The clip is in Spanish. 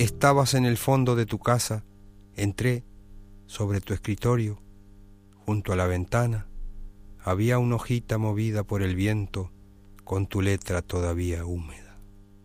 Estabas en el fondo de tu casa, entré sobre tu escritorio, junto a la ventana, había una hojita movida por el viento con tu letra todavía húmeda.